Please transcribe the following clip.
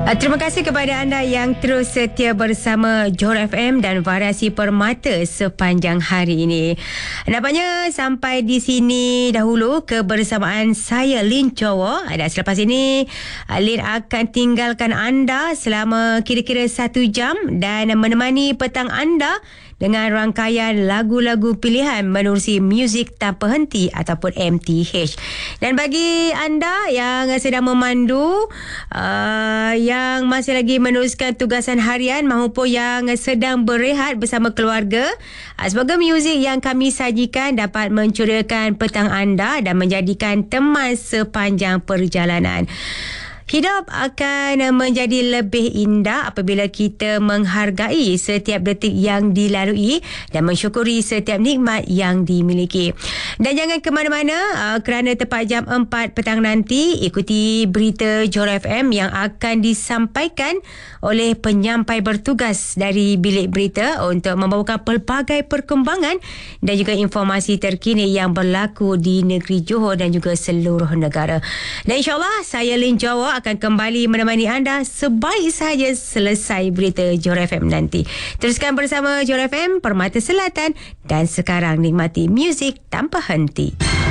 Terima kasih kepada anda yang terus setia bersama Johor FM dan Variasi Permata sepanjang hari ini. Nampaknya sampai di sini dahulu kebersamaan saya, Lin Jowo. Dan selepas ini Lin akan tinggalkan anda selama kira-kira 1 jam dan menemani petang anda dengan rangkaian lagu-lagu pilihan menerusi Muzik Tanpa Henti ataupun MTH. Dan bagi anda yang sedang memandu, yang masih lagi meneruskan tugasan harian maupun yang sedang berehat bersama keluarga, semoga muzik yang kami sajikan dapat mencuriakan petang anda dan menjadikan teman sepanjang perjalanan. Hidup akan menjadi lebih indah apabila kita menghargai setiap detik yang dilalui dan mensyukuri setiap nikmat yang dimiliki. Dan jangan ke mana-mana kerana tepat jam 4 petang nanti ikuti berita Johor FM yang akan disampaikan oleh penyampai bertugas dari bilik berita untuk membawakan pelbagai perkembangan dan juga informasi terkini yang berlaku di negeri Johor dan juga seluruh negara. Dan insyaAllah saya Lin Jowo akan kembali menemani anda sebaik sahaja selesai berita Johor FM nanti. Teruskan bersama Johor FM, Permata Selatan, dan sekarang nikmati muzik tanpa henti.